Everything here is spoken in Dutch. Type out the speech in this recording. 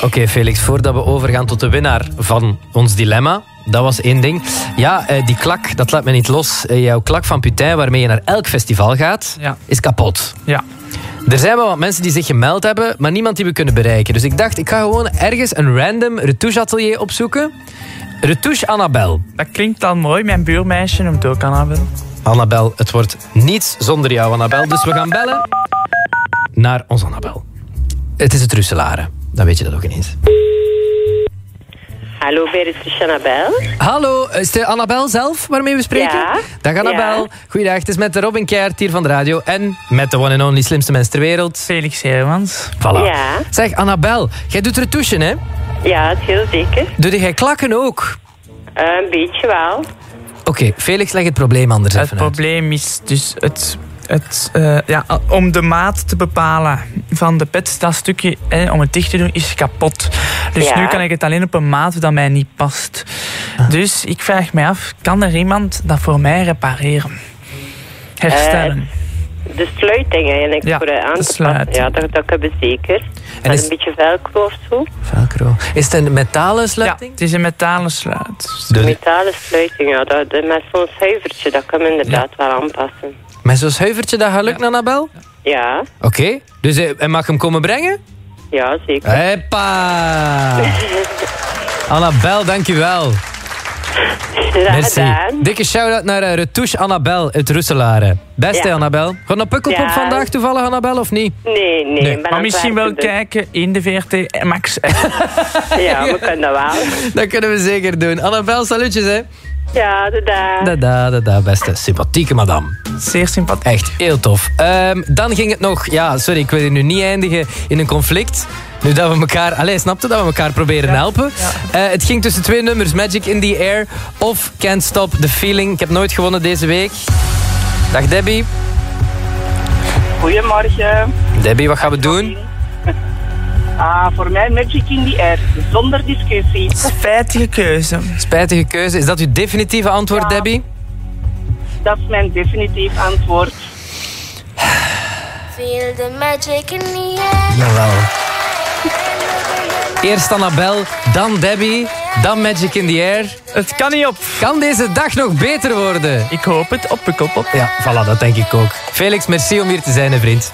Oké, Felix, voordat we overgaan tot de winnaar van ons dilemma. Dat was één ding. Ja, die klak, dat laat me niet los. Jouw klak van putain, waarmee je naar elk festival gaat, is kapot. Ja. Er zijn wel wat mensen die zich gemeld hebben, maar niemand die we kunnen bereiken. Dus ik dacht, ik ga gewoon ergens een random retoucheatelier opzoeken. Retouche Annabel. Dat klinkt al mooi. Mijn buurmeisje noemt ook Annabel. Annabel, het wordt niets zonder jou, Annabel. Dus we gaan bellen naar ons Annabel. Het is het Russelaren. Dan weet je dat ook ineens. Hallo, bij Retouche Annabel. Hallo, is het Annabel zelf waarmee we spreken? Ja. Dag Annabel. Ja. Goeiedag, het is met Robin Keijert hier van de radio. En met de one and only slimste mens ter wereld. Felix Hermans. Voilà. Ja. Zeg, Annabel, jij doet retouchen, hè? Ja, het heel zeker. Doe jij klakken ook? Een beetje wel. Oké, Felix, leg het probleem anders Het even uit. probleem is dus om de maat te bepalen van de pet, dat stukje om het dicht te doen, is kapot. Dus Ja. nu kan ik het alleen op een maat dat mij niet past. Dus ik vraag mij af, kan er iemand dat voor mij repareren? Herstellen. De sluiting eigenlijk Ja, voor aan de te passen. sluiting. Ja, dat hebben we zeker. Met is- een beetje velcro of zo. Velcro. Is het een metalen Ja, sluiting? het is een metalen sluit. Metalen sluiting, ja. Met zo'n schuivertje, dat kan we inderdaad wel aanpassen. Met zo'n schuivertje dat gaat lukken, Annabel? Ja, Oké. Dus hij mag hem komen brengen? ja, zeker. Heppa! Annabel, dankjewel. Graag Merci. gedaan. Dikke shout-out naar Retouche Annabel uit Russelaren. Beste Ja. Annabel. Gaat naar Pukkelpop Ja. vandaag toevallig, Annabel, of niet? Nee, Nee. ik ben aan Maar het misschien wel werken, dus- kijken in de VRT Max. Ja, we kunnen dat wel. Dat kunnen we zeker doen. Annabel, salutjes, hè. Ja, Dada, beste. Sympathieke madame. Zeer sympathiek. Echt heel tof. Dan ging het nog... Ja, sorry, ik wil hier nu niet eindigen in een conflict. Nu dat we elkaar... Allee, snapte dat we elkaar proberen helpen. Het ging tussen twee nummers. Magic in the Air of Can't Stop the Feeling. Ik heb nooit gewonnen deze week. Dag Debbie. Goedemorgen. Debbie, wat gaan we doen? Voor mij Magic in the Air, zonder discussie. Spijtige keuze. Spijtige keuze. Is dat uw definitieve antwoord, Ja. Debbie? Dat is mijn definitief antwoord. Feel the magic in the air. Jawel. Eerst Annabel, dan Debbie, dan Magic in the Air. Het kan niet op. Kan deze dag nog beter worden? Ik hoop het. Op de kop op. Ja, voilà, dat denk ik ook. Felix, merci om hier te zijn, hè, vriend.